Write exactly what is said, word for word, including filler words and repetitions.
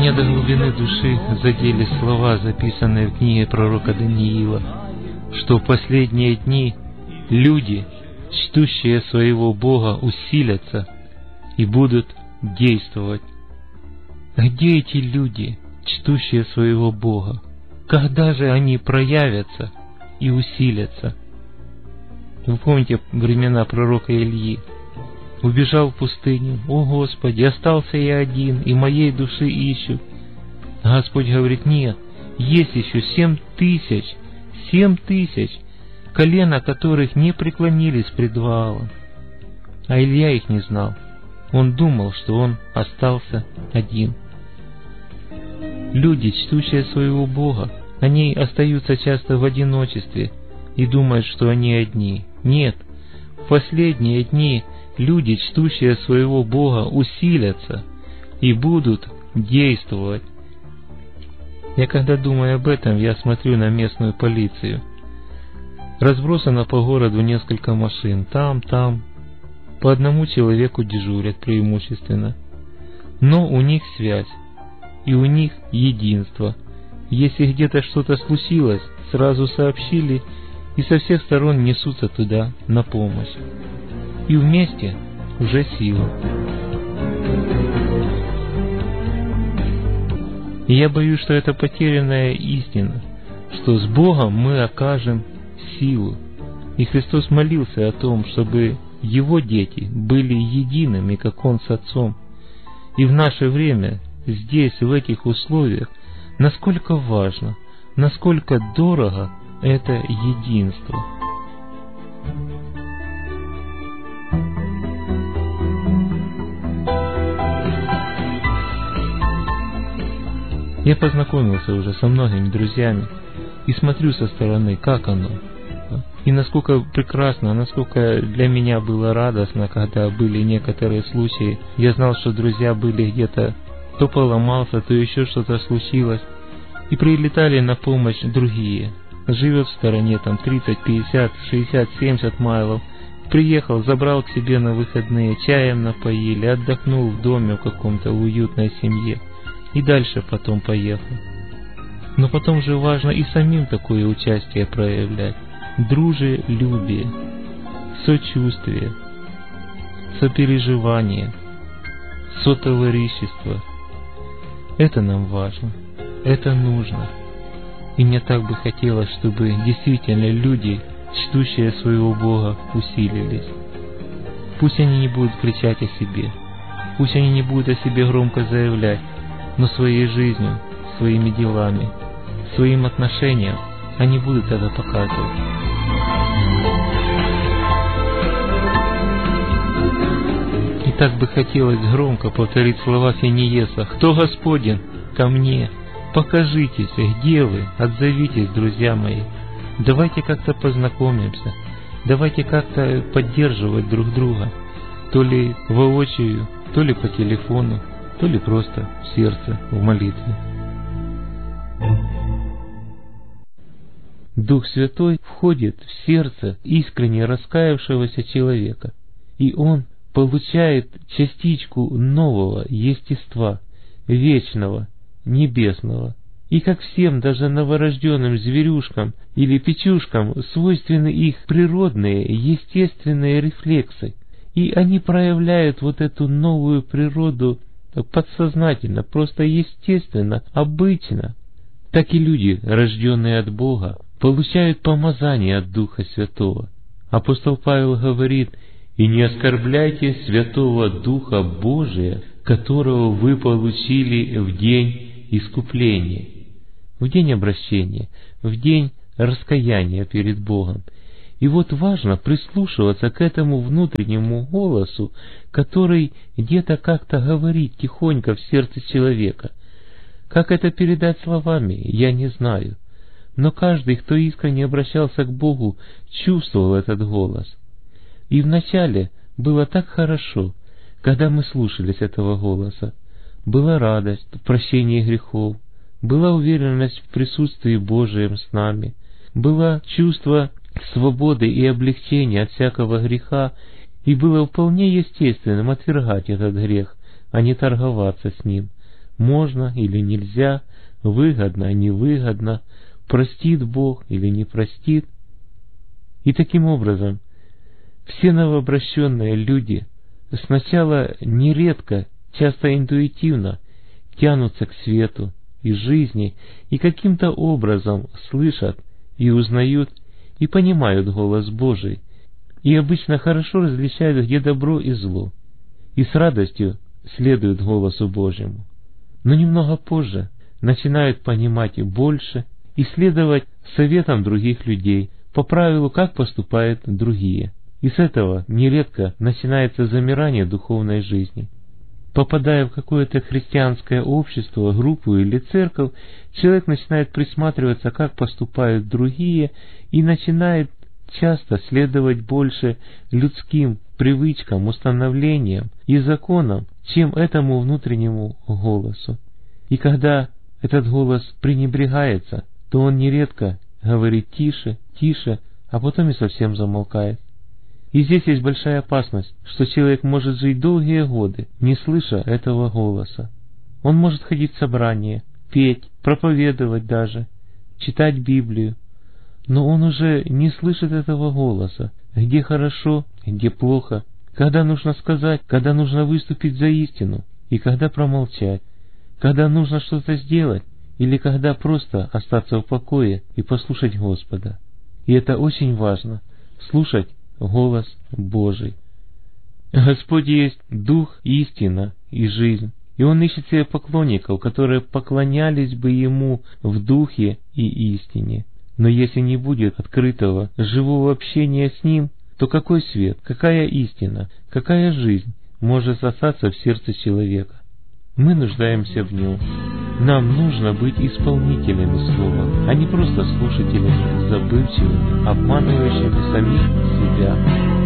Меня до глубины души задели слова, записанные в книге пророка Даниила, что в последние дни люди, чтущие своего Бога, усилятся и будут действовать. Где эти люди, чтущие своего Бога? Когда же они проявятся и усилятся? Вы помните времена пророка Ильи? Убежал в пустыню. О Господи, остался я один, и моей души ищут. А Господь говорит: нет, есть еще семь тысяч, семь тысяч, колена которых не преклонились пред Ваалом. А Илья их не знал. Он думал, что он остался один. Люди, чтущие своего Бога, они остаются часто в одиночестве и думают, что они одни. Нет, в последние дни люди, чтущие своего Бога, усилятся и будут действовать. Я когда думаю об этом, я смотрю на местную полицию. Разбросано по городу несколько машин, там, там. По одному человеку дежурят преимущественно. Но у них связь, и у них единство. Если где-то что-то случилось, сразу сообщили, и со всех сторон несутся туда на помощь. И вместе уже сила. И я боюсь, что это потерянная истина, что с Богом мы окажем силу. И Христос молился о том, чтобы Его дети были едиными, как Он с Отцом. И в наше время, здесь, в этих условиях, насколько важно, насколько дорого это единство. Я познакомился уже со многими друзьями и смотрю со стороны, как оно. И насколько прекрасно, насколько для меня было радостно, когда были некоторые случаи. Я знал, что друзья были где-то, то поломался, то еще что-то случилось. И прилетали на помощь другие. Живет в стороне там тридцать, пятьдесят, шестьдесят, семьдесят майлов. Приехал, забрал к себе на выходные, чаем напоили, отдохнул в доме в каком-то уютной семье. И дальше потом поехал. Но потом же важно и самим такое участие проявлять. Дружелюбие, сочувствие, сопереживание, сотоварищество. Это нам важно, это нужно. И мне так бы хотелось, чтобы действительно люди, чтущие своего Бога, усилились. Пусть они не будут кричать о себе, пусть они не будут о себе громко заявлять, но своей жизнью, своими делами, своим отношением они будут это показывать. И так бы хотелось громко повторить слова Финиеса: «Кто Господен? Ко мне! Покажитесь, где вы? Отзовитесь, друзья мои! Давайте как-то познакомимся, давайте как-то поддерживать друг друга, то ли воочию, то ли по телефону, то ли просто в сердце, в молитве». Дух Святой входит в сердце искренне раскаявшегося человека, и он получает частичку нового естества, вечного, небесного. И как всем, даже новорожденным зверюшкам или печушкам, свойственны их природные, естественные рефлексы, и они проявляют вот эту новую природу подсознательно, просто естественно, обычно. Так и люди, рожденные от Бога, получают помазание от Духа Святого. Апостол Павел говорит: «И не оскорбляйте Святого Духа Божия, которого вы получили в день искупления», в день обращения, в день раскаяния перед Богом. И вот важно прислушиваться к этому внутреннему голосу, который где-то как-то говорит тихонько в сердце человека. Как это передать словами, я не знаю. Но каждый, кто искренне обращался к Богу, чувствовал этот голос. И вначале было так хорошо, когда мы слушались этого голоса. Была радость в прощении грехов, была уверенность в присутствии Божием с нами, было чувство свободы и облегчения от всякого греха, и было вполне естественным отвергать этот грех, а не торговаться с ним. можно или нельзя, выгодно, невыгодно, простит Бог или не простит. И таким образом все новообращенные люди сначала нередко, часто интуитивно тянутся к свету и жизни и каким-то образом слышат и узнают и понимают голос Божий, и обычно хорошо различают, где добро и зло, и с радостью следуют голосу Божьему. Но немного позже начинают понимать больше и следовать советам других людей, по правилу, как поступают другие. И с этого нередко начинается замирание духовной жизни. Попадая в какое-то христианское общество, группу или церковь, человек начинает присматриваться, как поступают другие, и начинает часто следовать больше людским привычкам, установлениям и законам, чем этому внутреннему голосу. И когда этот голос пренебрегается, то он нередко говорит тише, тише, а потом и совсем замолкает. И здесь есть большая опасность, что человек может жить долгие годы, не слыша этого голоса. Он может ходить в собрания, петь, проповедовать даже, читать Библию, но он уже не слышит этого голоса, где хорошо, где плохо, когда нужно сказать, когда нужно выступить за истину, и когда промолчать, когда нужно что-то сделать, или когда просто остаться в покое и послушать Господа. И это очень важно — слушать голос Божий. Господь есть Дух, истина и жизнь, и Он ищет себе поклонников, которые поклонялись бы Ему в Духе и истине. Но если не будет открытого, живого общения с Ним, то какой свет, какая истина, какая жизнь может остаться в сердце человека? Мы нуждаемся в Нем. Нам нужно быть исполнителями Слова, а не просто слушателями, забывчивыми, обманывающими самих себя.